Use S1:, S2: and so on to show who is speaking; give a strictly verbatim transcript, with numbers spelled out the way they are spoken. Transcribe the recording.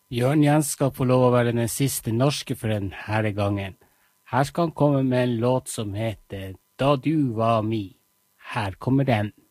S1: Jørn Jens skal få lov å være den siste norske for denne gangen. Her skal han komme med en låt som heter Da du var mi. Her kommer den.